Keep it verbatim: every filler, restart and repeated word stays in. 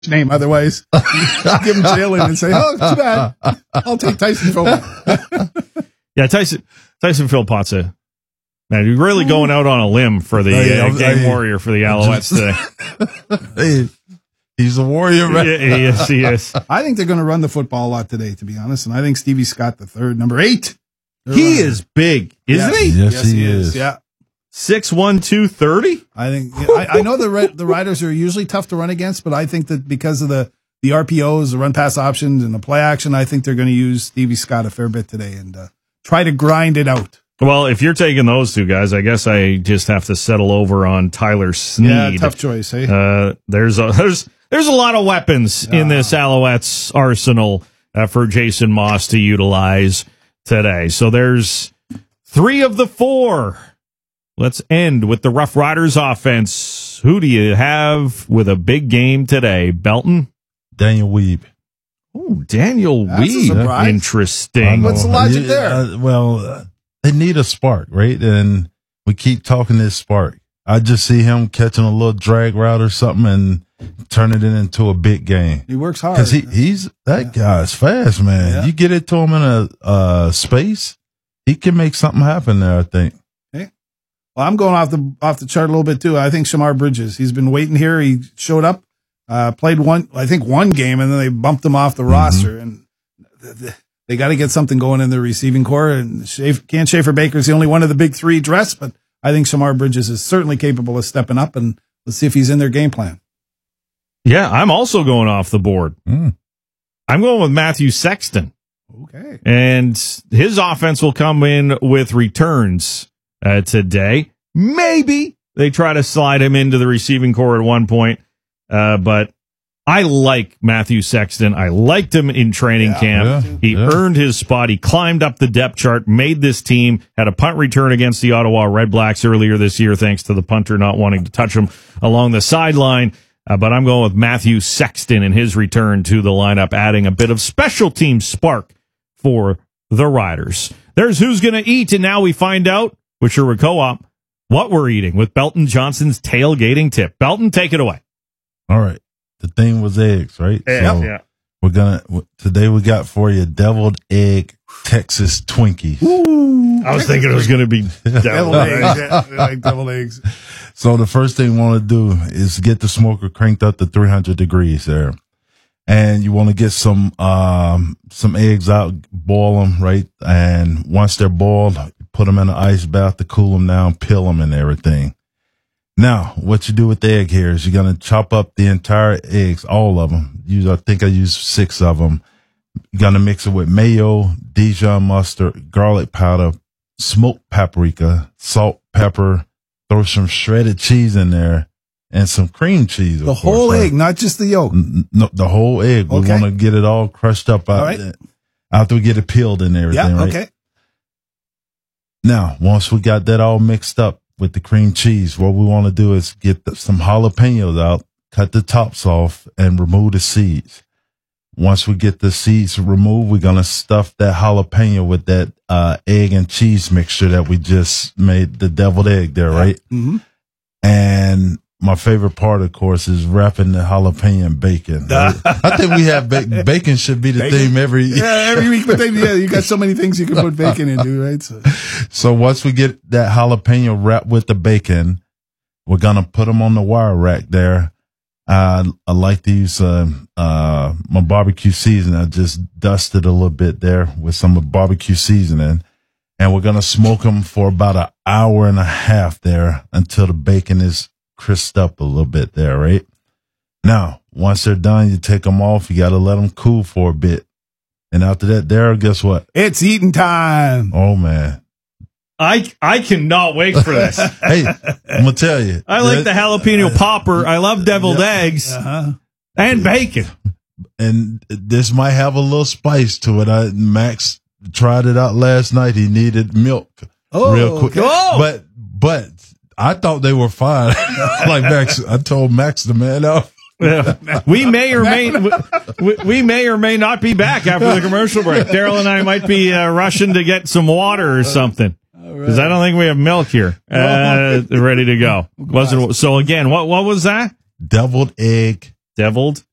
name. Otherwise, give him Jalen and say, oh, too bad. I'll take Tyson Philpott. Yeah, Tyson Tyson Philpott's man, you're really going out on a limb for the Hey, uh, I'm- game hey, warrior for the Alouettes today. Hey, he's a warrior, man. Yeah, yes, he is. I think they're going to run the football a lot today, to be honest. And I think Stevie Scott, the third, number eight. He is big, isn't Yes. he? Yes, he is. Yeah. six one, two thirty I think I, I know the Red- the Riders are usually tough to run against, but I think that because of the, the R P Os, the run pass options, and the play action, I think they're going to use Stevie Scott a fair bit today and uh, try to grind it out. Well, if you're taking those two guys, I guess I just have to settle over on Tyler Snead. Yeah, tough choice, hey? Uh, there's a there's there's a lot of weapons in this Alouettes arsenal uh, for Jason Moss to utilize today. So there's three of the four. Let's end with the Rough Riders offense. Who do you have with a big game today, Belton? Daniel Weeb. Oh, Daniel That's a Weeb. surprise. Interesting. What's the logic Yeah, there? uh, well, uh, they need a spark, right? And we keep talking this spark. I just see him catching a little drag route or something and turning it into a big game. He works hard. Because he, he's that guy's fast, man. Yeah. You get it to him in a uh, space, he can make something happen there, I think. Well, I'm going off the off the chart a little bit too. I think Shamar Bridges. He's been waiting here. He showed up, uh, played one, I think one game, and then they bumped him off the Mm-hmm. roster. And th- th- they got to get something going in their receiving core. And Schaefer, Ken Schaefer Baker's the only one of the big three dressed, but I think Shamar Bridges is certainly capable of stepping up. And let's see if he's in their game plan. Yeah, I'm also going off the board. Mm. I'm going with Matthew Sexton. Okay. And his offense will come in with returns uh, today. Maybe they try to slide him into the receiving core at one point. Uh, but I like Matthew Sexton. I liked him in training Yeah, camp. yeah, he yeah. earned his spot. He climbed up the depth chart, made this team, had a punt return against the Ottawa Red Blacks earlier this year, thanks to the punter not wanting to touch him along the sideline. Uh, but I'm going with Matthew Sexton and his return to the lineup, adding a bit of special team spark for the Riders. There's Who's Gonna Eat, and now we find out with Sherwood Co-op what we're eating with Belton Johnson's tailgating tip. Belton, take it away. All right. The thing was eggs, right? So yeah. we're going to, today we got for you deviled egg Texas Twinkies. I was thinking it was going to be Deviled eggs. Yeah, I like deviled eggs. So the first thing we want to do is get the smoker cranked up to three hundred degrees there. And you want to get some, um, some eggs out, boil them, right? And once they're boiled, put them in an ice bath to cool them down, peel them and everything. Now, what you do with the egg here is you're going to chop up the entire eggs, all of them. Use, I think I used six of them. You're going to mix it with mayo, Dijon mustard, garlic powder, smoked paprika, salt, pepper, throw some shredded cheese in there and some cream cheese. The course, whole right? egg, not just the yolk. N- No, the whole egg. We Okay. want to get it all crushed up out All right. there, after we get it peeled and everything, Yeah, right? okay. Now, once we got that all mixed up with the cream cheese, what we want to do is get the, some jalapenos out, cut the tops off, and remove the seeds. Once we get the seeds removed, we're going to stuff that jalapeno with that uh, egg and cheese mixture that we just made, the deviled egg there, right? Mm-hmm. And my favorite part, of course, is wrapping the jalapeno in bacon. right? I think we have ba- bacon should be the Bacon? theme every Yeah, every week. But then, yeah, you got so many things you can put bacon into, right? So. So once we get that jalapeno wrapped with the bacon, we're going to put them on the wire rack there. Uh, I like to use uh, uh, my barbecue seasoning. I just dusted a little bit there with some barbecue seasoning. And we're going to smoke them for about an hour and a half there until the bacon is crisped up a little bit there, right? Now, once they're done, you take them off. You got to let them cool for a bit. And after that, there, guess what? It's eating time. Oh, man. I I cannot wait for this. Hey, I'm going to tell you. I like the jalapeno popper. I love deviled eggs Uh-huh. and bacon. And this might have a little spice to it. I, Max tried it out last night. He needed milk Oh, real quick. okay. Oh! But, but I thought they were fine. Like Max, I told Max to man up. Yeah. We may or may we, we may or may not be back after the commercial break. Daryl and I might be uh, rushing to get some water or something because I don't think we have milk here uh, ready to go. Wasn't so? Again, what what was that? Deviled egg Deviled